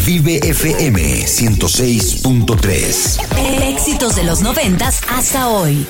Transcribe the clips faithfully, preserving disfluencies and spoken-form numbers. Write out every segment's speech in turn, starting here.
Vive F M ciento seis punto tres. Éxitos de los noventas hasta hoy.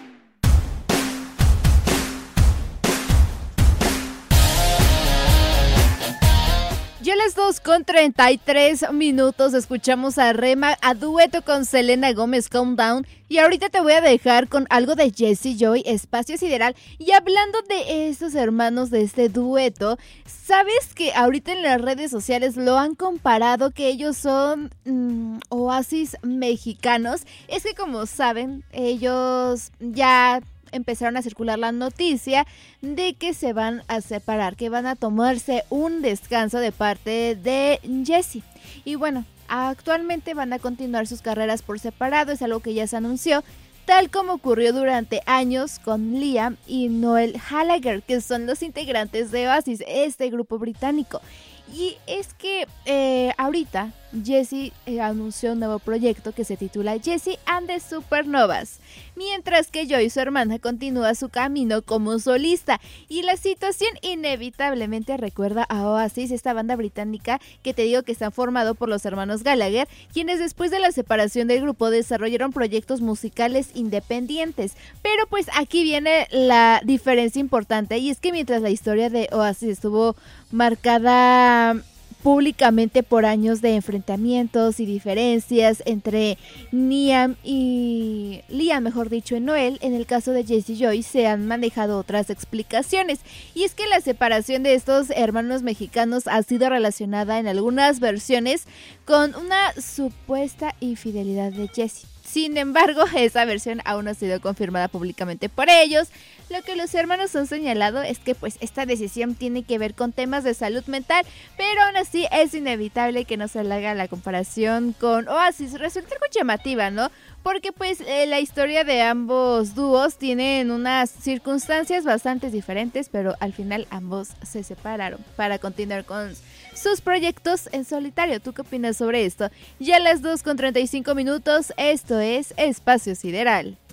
Ya a las dos con treinta y tres minutos escuchamos a Rema a dueto con Selena Gómez, Calm Down. Y ahorita te voy a dejar con algo de Jessie Joy, Espacio Sideral. Y hablando de estos hermanos de este dueto, ¿sabes que ahorita en las redes sociales lo han comparado que ellos son mmm, Oasis mexicanos? Es que como saben, ellos ya empezaron a circular la noticia de que se van a separar, que van a tomarse un descanso de parte de Jessie. Y bueno, actualmente van a continuar sus carreras por separado, es algo que ya se anunció, tal como ocurrió durante años con Liam y Noel Gallagher, que son los integrantes de Oasis, este grupo británico. Y es que eh, ahorita Jessie eh, anunció un nuevo proyecto que se titula Jessie and the Supernovas, mientras que Joy, su hermana, continúa su camino como solista. Y la situación inevitablemente recuerda a Oasis, esta banda británica que te digo que está formado por los hermanos Gallagher, quienes después de la separación del grupo desarrollaron proyectos musicales independientes. Pero pues aquí viene la diferencia importante, y es que mientras la historia de Oasis estuvo marcada públicamente por años de enfrentamientos y diferencias entre Liam y Liam, mejor dicho, y Noel, en el caso de Jessie Joy se han manejado otras explicaciones, y es que la separación de estos hermanos mexicanos ha sido relacionada en algunas versiones con una supuesta infidelidad de Jessie. Sin embargo, esa versión aún no ha sido confirmada públicamente por ellos. Lo que los hermanos han señalado es que pues esta decisión tiene que ver con temas de salud mental, pero aún así es inevitable que no se le haga la comparación con Oasis. Resulta algo llamativa, ¿no? Porque pues eh, la historia de ambos dúos tienen unas circunstancias bastante diferentes, pero al final ambos se separaron para continuar con sus proyectos en solitario. ¿Tú qué opinas sobre esto? Ya a las dos con treinta y cinco minutos, esto es Espacio Sideral.